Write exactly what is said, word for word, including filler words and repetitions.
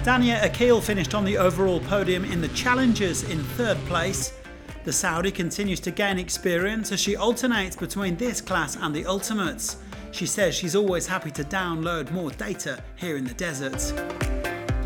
Dania Akil finished on the overall podium in the Challengers in third place. The Saudi continues to gain experience as she alternates between this class and the Ultimates. She says she's always happy to download more data here in the desert.